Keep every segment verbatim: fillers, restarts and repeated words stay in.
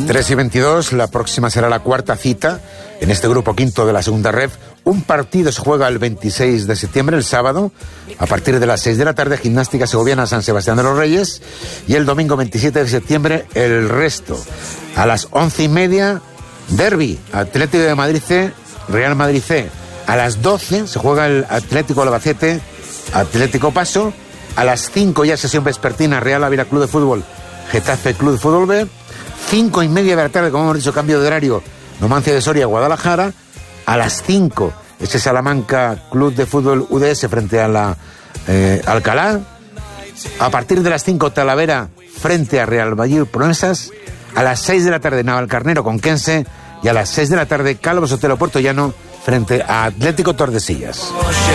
tres y veintidós, la próxima será la cuarta cita en este grupo quinto de la segunda ref. Un partido se juega el veintiséis de septiembre, el sábado, a partir de las seis de la tarde, Gimnástica Segoviana San Sebastián de los Reyes, y el domingo veintisiete de septiembre el resto. A las once y media, derbi, Atlético de Madrid C, Real Madrid C. A las doce se juega el Atlético Albacete, Atlético Paso. A las cinco ya sesión vespertina, Real Ávila Club de Fútbol, Getafe Club de Fútbol B. Cinco y media de la tarde, como hemos dicho, cambio de horario, Numancia de Soria, Guadalajara. A las cinco, ese Salamanca Club de Fútbol U D S frente a la eh, Alcalá. A partir de las cinco, Talavera frente a Real Valladolid Promesas. A las seis de la tarde, Navalcarnero con Conquense. Y a las seis de la tarde, Calvo Sotelo Puerto Llano frente a Atlético Tordesillas.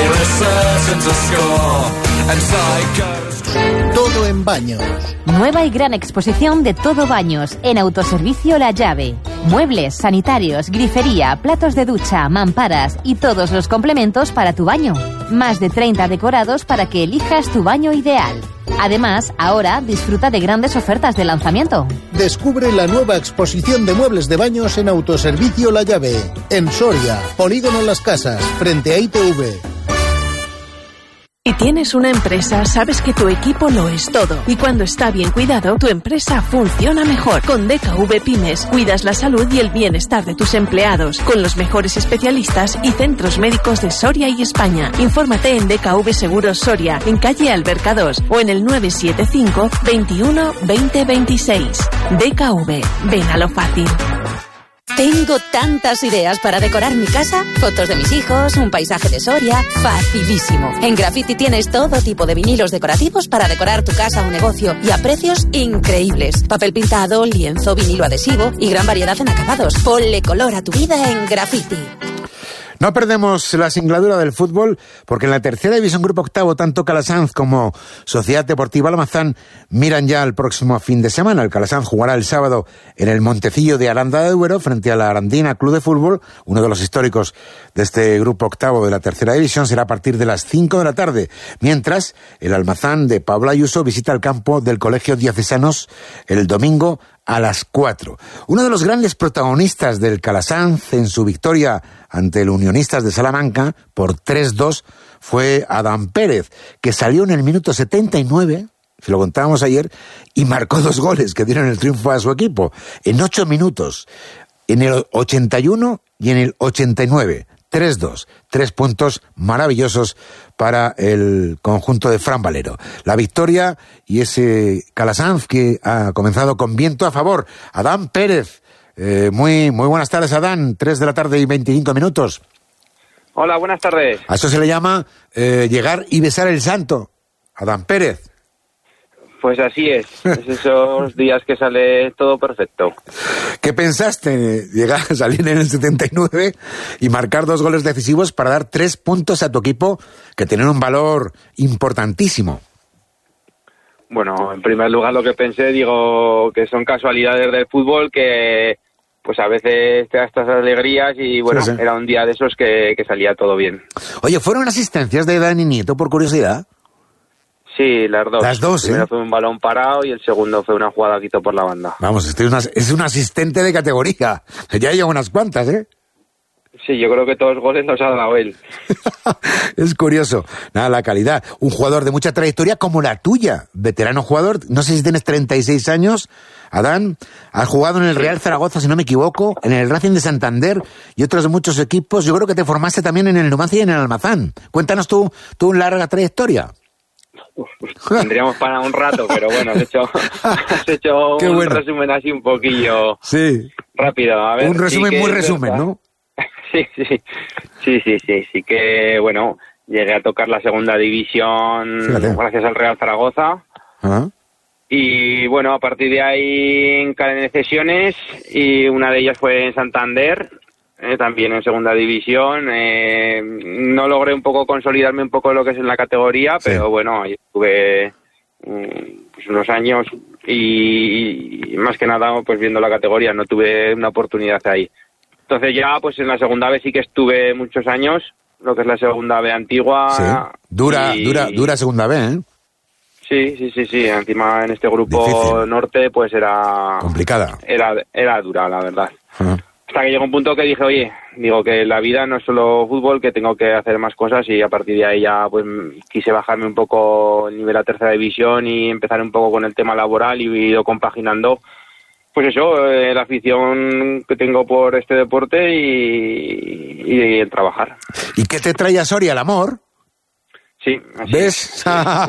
Todo en baños. Nueva y gran exposición de todo baños en Autoservicio La Llave. Muebles, sanitarios, grifería, platos de ducha, mamparas y todos los complementos para tu baño. Más de treinta decorados para que elijas tu baño ideal. Además, ahora disfruta de grandes ofertas de lanzamiento. Descubre la nueva exposición de muebles de baños en Autoservicio La Llave. En Soria, Polígono Las Casas, frente a I T V. Si tienes una empresa, sabes que tu equipo lo es todo. Y cuando está bien cuidado, tu empresa funciona mejor. Con D K V Pymes, cuidas la salud y el bienestar de tus empleados, con los mejores especialistas y centros médicos de Soria y España. Infórmate en D K V Seguros Soria, en calle Alberca dos, o en el nueve siete cinco, veintiuno, veinte, veintiséis. D K V, ven a lo fácil. Tengo tantas ideas para decorar mi casa. Fotos de mis hijos, un paisaje de Soria. Facilísimo. En Graffiti tienes todo tipo de vinilos decorativos para decorar tu casa o negocio y a precios increíbles. Papel pintado, lienzo, vinilo adhesivo y gran variedad en acabados. Ponle color a tu vida en Graffiti. No perdemos la singladura del fútbol, porque en la tercera división grupo octavo, tanto Calasanz como Sociedad Deportiva Almazán miran ya al próximo fin de semana. El Calasanz jugará el sábado en el Montecillo de Aranda de Duero frente a la Arandina Club de Fútbol, uno de los históricos de este grupo octavo de la tercera división. Será a partir de las cinco de la tarde, mientras el Almazán de Pablo Ayuso visita el campo del Colegio Diocesanos el domingo a las cuatro. Uno de los grandes protagonistas del Calasanz en su victoria ante el Unionistas de Salamanca por tres dos fue Adán Pérez, que salió en el minuto setenta y nueve, se lo contábamos ayer, y marcó dos goles que dieron el triunfo a su equipo en ocho minutos, en el ochenta y uno y en el ochenta y nueve. tres dos, tres puntos maravillosos para el conjunto de Fran Valero. La victoria y ese Calasanz que ha comenzado con viento a favor. Adán Pérez, eh, muy, muy buenas tardes, Adán, tres de la tarde y veinticinco minutos. Hola, buenas tardes. A eso se le llama eh, llegar y besar el santo, Adán Pérez. Pues así es, es esos días que sale todo perfecto. ¿Qué pensaste? Llegar, salir en el setenta y nueve y marcar dos goles decisivos para dar tres puntos a tu equipo que tienen un valor importantísimo. Bueno, en primer lugar lo que pensé, digo que son casualidades del fútbol que pues a veces te da estas alegrías y bueno, sí, sí. Era un día de esos que, que salía todo bien. Oye, ¿fueron asistencias de Dani Nieto por curiosidad? Sí, las dos. Las dos, El primero ¿eh? fue un balón parado y el segundo fue una jugada quito por la banda. Vamos, este es, una, es un asistente de categoría. Ya lleva unas cuantas, ¿eh? Sí, yo creo que todos los goles los ha dado él. Es curioso. Nada, la calidad. Un jugador de mucha trayectoria como la tuya. Veterano jugador, no sé si tienes treinta y seis años. Adán, has jugado en el Real Zaragoza, si no me equivoco, en el Racing de Santander y otros muchos equipos. Yo creo que te formaste también en el Numancia y en el Almazán. Cuéntanos tú, tu larga trayectoria. Uf, pues tendríamos para un rato, pero bueno, has hecho, has hecho un bueno. resumen así un poquillo sí. rápido. A ver, un resumen sí muy resumen, ¿no? Sí, sí, sí, sí, sí, sí que, bueno, llegué a tocar la segunda división Fíjate. gracias al Real Zaragoza. ¿Ah? Y bueno, a partir de ahí encadené cesiones y una de ellas fue en Santander. Eh, también en segunda división, eh, no logré un poco consolidarme un poco lo que es en la categoría, sí. pero bueno, ahí estuve um, pues unos años y, y más que nada pues viendo la categoría, no tuve una oportunidad ahí. Entonces ya pues en la segunda B sí que estuve muchos años, lo que es la segunda B antigua. Sí. Dura, y, dura, dura segunda B, ¿eh? Sí, sí, sí, sí. Encima en este grupo Difícil. norte, pues era... Complicada. Era, era dura, la verdad. Uh-huh. Hasta que llegó un punto que dije, oye, digo que la vida no es solo fútbol, que tengo que hacer más cosas, y a partir de ahí ya pues quise bajarme un poco el nivel a tercera división y empezar un poco con el tema laboral, y he ido compaginando, pues eso, eh, la afición que tengo por este deporte y, y el trabajar. ¿Y qué te trae a Soria? ¿El amor? Sí, así ¿Ves?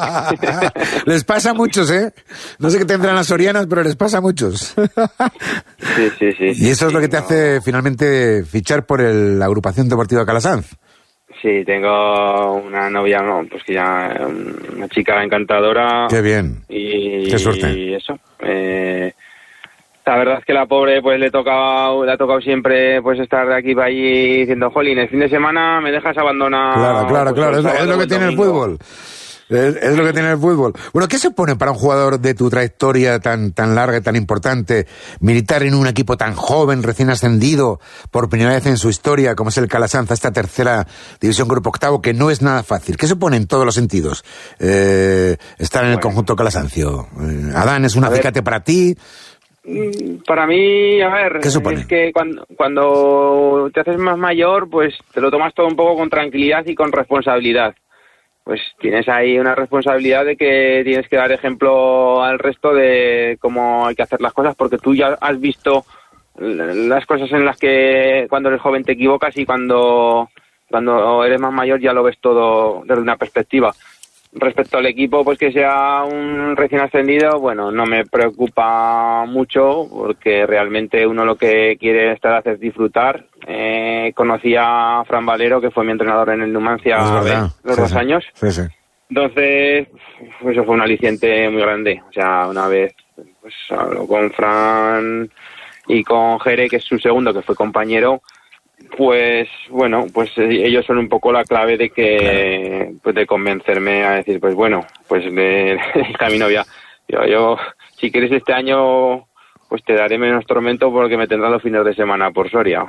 Les pasa a muchos, ¿eh? No sé qué tendrán las sorianas, pero les pasa a muchos. Sí, sí, sí. Y eso sí, es lo que te no. hace finalmente fichar por el, la agrupación deportiva Calasanz. Sí, tengo una novia, no, pues que ya, una chica encantadora. Qué bien. Y, Qué suerte. y eso. Eh, la verdad es que la pobre pues le ha tocado, le ha tocado siempre pues estar de aquí para allí diciendo, jolín, el fin de semana me dejas abandonar. Claro, claro, pues, claro. el Es, lo- es sábado lo o que el tiene el domingo. fútbol. Es, es lo que tiene el fútbol. Bueno, ¿qué supone para un jugador de tu trayectoria tan, tan larga y tan importante militar en un equipo tan joven, recién ascendido, por primera vez en su historia, como es el Calasanz, a esta tercera división grupo octavo, que no es nada fácil? ¿Qué supone en todos los sentidos eh, estar en el Bueno. conjunto calasancio? Eh, Adán, ¿es un A ver. acicate para ti? Para mí, a ver, ¿Qué supone? es que cuando, cuando te haces más mayor, pues te lo tomas todo un poco con tranquilidad y con responsabilidad. Pues tienes ahí una responsabilidad de que tienes que dar ejemplo al resto de cómo hay que hacer las cosas, porque tú ya has visto las cosas en las que cuando eres joven te equivocas, y cuando, cuando eres más mayor ya lo ves todo desde una perspectiva. Respecto al equipo, pues que sea un recién ascendido, bueno, no me preocupa mucho, porque realmente uno lo que quiere estar hacer es disfrutar. Eh, conocí a Fran Valero, que fue mi entrenador en el Numancia Es verdad. los Sí, dos sí. años. Sí, sí. Entonces, pues eso fue un aliciente muy grande. O sea, una vez pues hablo con Fran y con Jere, que es su segundo, que fue compañero, pues bueno, pues eh, ellos son un poco la clave de que, pues de convencerme a decir, pues bueno, pues le dije a mi novia, yo, yo, si quieres este año, pues te daré menos tormento porque me tendrás los fines de semana por Soria.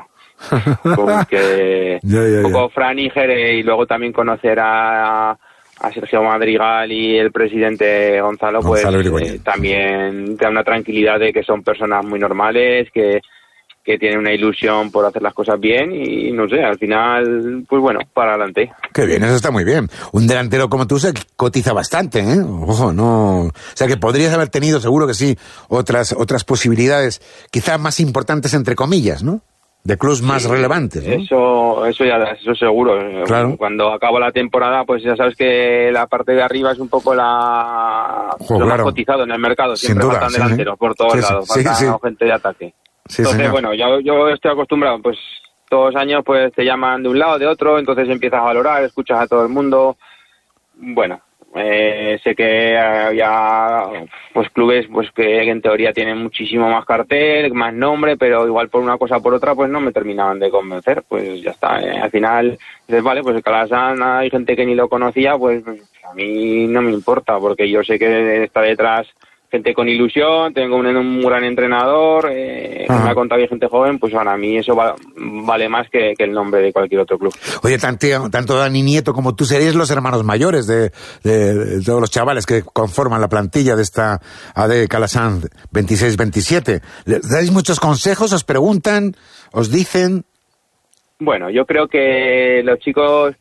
Porque Ya, ya, ya. un poco Fran y Jere, y luego también conocer a, a Sergio Madrigal y el presidente Gonzalo, pues Gonzalo Irigoyen. eh, también te da una tranquilidad de que son personas muy normales, que que tienen una ilusión por hacer las cosas bien, y no sé, al final, pues bueno, para adelante. Qué bien, eso está muy bien. Un delantero como tú se cotiza bastante, ¿eh? Ojo, no... O sea, que podrías haber tenido, seguro que sí, otras otras posibilidades, quizás más importantes, entre comillas, ¿no? De clubes más relevantes, ¿no? Eso, eso ya, eso seguro. Claro. Cuando acabo la temporada, pues ya sabes que la parte de arriba es un poco la Ojo, lo claro. más cotizado en el mercado. Sin Siempre duda, faltan sí, sí. delanteros por todos Sí, sí, lados, sí, faltan sí. gente de ataque. Sí, Entonces, señor. bueno, yo, yo estoy acostumbrado, pues todos los años pues te llaman de un lado, de otro, entonces empiezas a valorar, escuchas a todo el mundo. Bueno, eh, sé que había pues clubes pues que en teoría tienen muchísimo más cartel, más nombre, pero igual por una cosa o por otra pues no me terminaban de convencer. Pues ya está, eh, al final dices, vale, pues el Calasanz hay gente que ni lo conocía, pues, pues a mí no me importa, porque yo sé que está detrás gente con ilusión, tengo un, un gran entrenador, eh, que Ajá. me ha contado bien gente joven, pues para mí eso va- vale más que, que el nombre de cualquier otro club. Oye, tanto, tanto Dani Nieto como tú seréis los hermanos mayores de, de- de todos los chavales que conforman la plantilla de esta A D Calasanz veintiséis veintisiete. ¿Les dais muchos consejos? ¿Os preguntan? ¿Os dicen? Bueno, yo creo que los chicos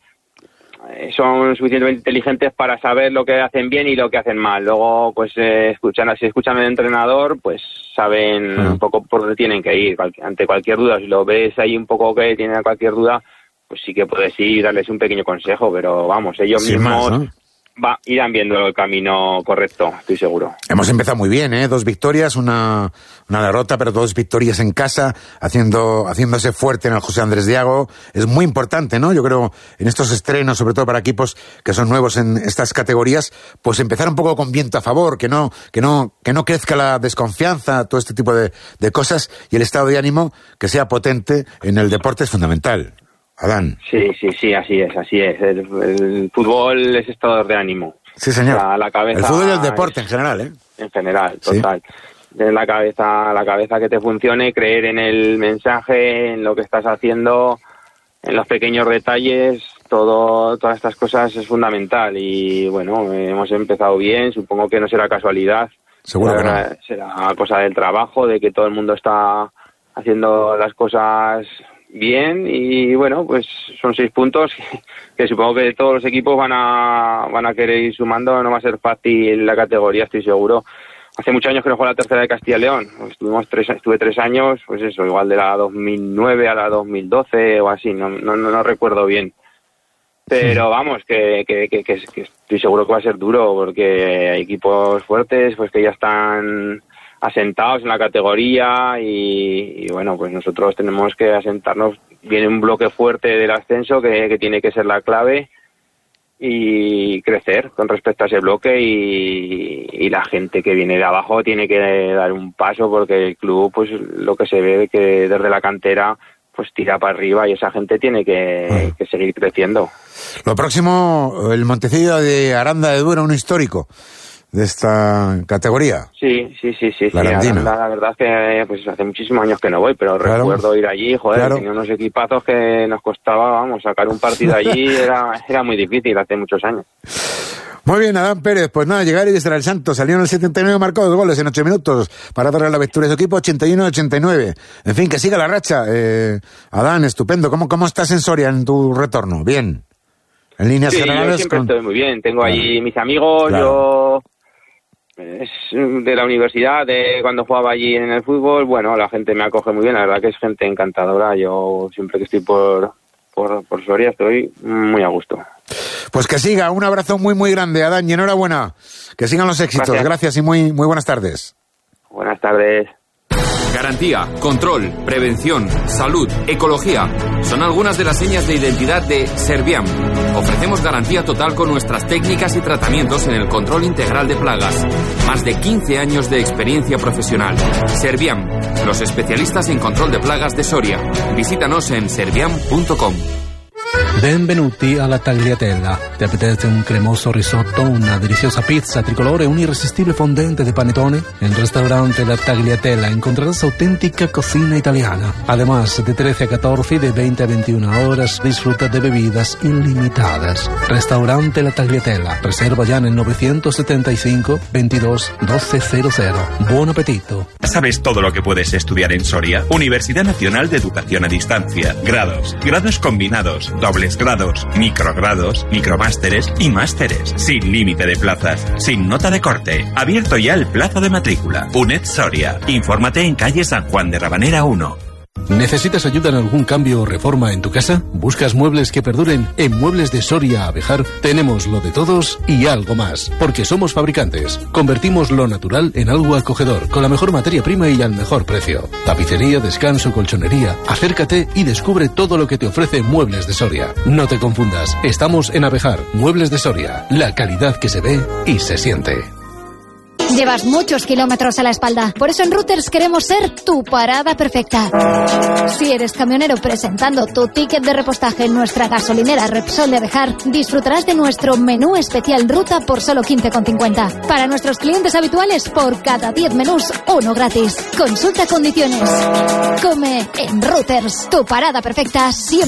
eh, son suficientemente inteligentes para saber lo que hacen bien y lo que hacen mal. Luego, pues, eh, escuchan, si escuchan al entrenador, pues saben Ah. un poco por dónde tienen que ir. Cual- ante cualquier duda, si lo ves ahí un poco que tienen cualquier duda, pues sí que puedes ir y darles un pequeño consejo, pero vamos, ellos Sin mismos más, ¿no? va, irán viendo el camino correcto, estoy seguro. Hemos empezado muy bien, ¿eh? Dos victorias, una, una derrota, pero dos victorias en casa, haciendo, haciéndose fuerte en el José Andrés Diago. Es muy importante, ¿no? Yo creo, en estos estrenos, sobre todo para equipos que son nuevos en estas categorías, pues empezar un poco con viento a favor, que no, que no, que no crezca la desconfianza, todo este tipo de, de cosas, y el estado de ánimo que sea potente en el deporte es fundamental. Adán. Sí, sí, sí, así es, así es. El, el fútbol es estado de ánimo. Sí, señor. La, la cabeza el fútbol y el deporte es- en general, ¿eh? En general, Sí. total. Tener la cabeza, la cabeza que te funcione, creer en el mensaje, en lo que estás haciendo, en los pequeños detalles, todo, todas estas cosas es fundamental y bueno, hemos empezado bien, supongo que no será casualidad. Seguro que no. Será cosa del trabajo, de que todo el mundo está haciendo las cosas bien y bueno, pues son seis puntos que, que supongo que todos los equipos van a van a querer ir sumando, no va a ser fácil la categoría, estoy seguro. Hace muchos años que no juego la tercera de Castilla y León, estuvimos tres, estuve tres años, pues eso, igual de la dos mil nueve a la dos mil doce o así, no no no, no recuerdo bien. Pero vamos, que, que, que, que, que estoy seguro que va a ser duro porque hay equipos fuertes pues que ya están asentados en la categoría y, y bueno, pues nosotros tenemos que asentarnos. Viene un bloque fuerte del ascenso que, que tiene que ser la clave y crecer con respecto a ese bloque y, y la gente que viene de abajo tiene que dar un paso porque el club, pues lo que se ve que desde la cantera pues tira para arriba y esa gente tiene que, que seguir creciendo. Lo próximo, el Montecillo de Aranda de Duero, un histórico de esta categoría. Sí, sí, sí, sí. La, sí Aranda, la verdad es que pues hace muchísimos años que no voy, pero claro, recuerdo ir allí, joder, claro. Tenía unos equipazos que nos costaba, vamos, sacar un partido allí era, era muy difícil hace muchos años. Muy bien, Adán Pérez, pues nada, llegar y desde el Santo, salió en el setenta y nueve, marcó dos goles en ocho minutos para darle la victoria a su equipo, ochenta y uno a ochenta y nueve. En fin, que siga la racha. Eh, Adán, estupendo. ¿Cómo, ¿Cómo estás en Soria en tu retorno? ¿Bien? En líneas sí, generales. Yo siempre con... estoy muy bien. Tengo claro. allí mis amigos, claro. yo es de la universidad, de cuando jugaba allí en el fútbol. Bueno, la gente me acoge muy bien, la verdad que es gente encantadora. Yo siempre que estoy por, por, por Soria estoy muy a gusto. Pues que siga, un abrazo muy muy grande, Adán, y enhorabuena. Que sigan los éxitos. Gracias, Gracias y muy, muy buenas tardes. Buenas tardes. Garantía, control, prevención, salud, ecología. Son algunas de las señas de identidad de Serviam. Ofrecemos garantía total con nuestras técnicas y tratamientos en el control integral de plagas. Más de quince años de experiencia profesional. Serviam, los especialistas en control de plagas de Soria. Visítanos en serviam punto com. Benvenuti alla Tagliatella. Ti apetece un cremoso risotto, una deliciosa pizza tricolore, un irresistible fondente de panetone? En el restaurante La Tagliatella encontrarás auténtica cocina italiana. Además, de trece a catorce y de veinte a veintiuna horas, disfruta de bebidas ilimitadas. Restaurante La Tagliatella. Reserva ya en el novecientos setenta y cinco, veintidós, doce cero cero. Buon apetito. ¿Sabes todo lo que puedes estudiar en Soria? Universidad Nacional de Educación a Distancia. Grados, grados combinados, dobles grados, microgrados, micromásteres y másteres. Sin límite de plazas, sin nota de corte. Abierto ya el plazo de matrícula. UNED Soria. Infórmate en calle San Juan de Rabanera uno. ¿Necesitas ayuda en algún cambio o reforma en tu casa? ¿Buscas muebles que perduren? En Muebles de Soria Abejar tenemos lo de todos y algo más, porque somos fabricantes. Convertimos lo natural en algo acogedor, con la mejor materia prima y al mejor precio. Tapicería, descanso, colchonería. Acércate y descubre todo lo que te ofrece Muebles de Soria. No te confundas, estamos en Abejar. Muebles de Soria, la calidad que se ve y se siente. Llevas muchos kilómetros a la espalda. Por eso en Routers queremos ser tu parada perfecta. Si eres camionero presentando tu ticket de repostaje en nuestra gasolinera Repsol de Abejar, disfrutarás de nuestro menú especial ruta por solo quince con cincuenta. Para nuestros clientes habituales, por cada diez menús, uno gratis. Consulta condiciones. Come en Routers, tu parada perfecta siempre.